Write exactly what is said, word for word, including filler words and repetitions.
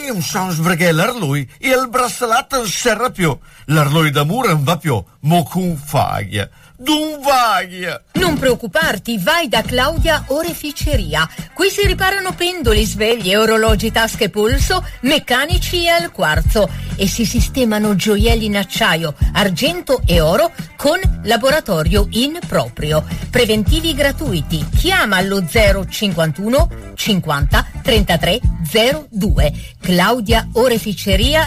un sans perché l'arlui e il braccialetto non serra più. L'arlui d'amore non va più, mo con faglia. D'un vaglia. Non preoccuparti, vai da Claudia Oreficeria. Qui si riparano pendoli, sveglie, orologi, tasche e polso, meccanici e al quarzo e si sistemano gioielli in acciaio, argento e oro con laboratorio in proprio. Preventivi gratuiti. Chiama allo zero cinquantuno cinquanta trentatré zero due. Claudia Oreficeria